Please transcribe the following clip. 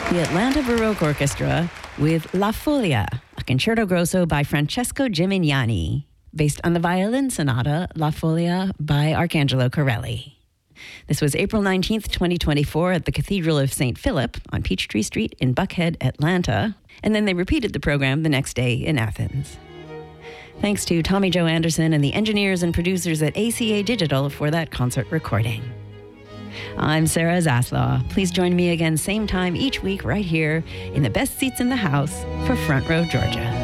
The Atlanta Baroque Orchestra with La Folia, a concerto grosso by Francesco Gimignani, based on the violin sonata La Folia by Arcangelo Corelli. This was April 19th, 2024 at the Cathedral of St. Philip on Peachtree Street in Buckhead, Atlanta, and then they repeated the program the next day in Athens. Thanks to Tommy Joe Anderson and the engineers and producers at ACA Digital for that concert recording. I'm Sarah Zaslaw. Please join me again same time each week right here in the best seats in the house for Front Row Georgia.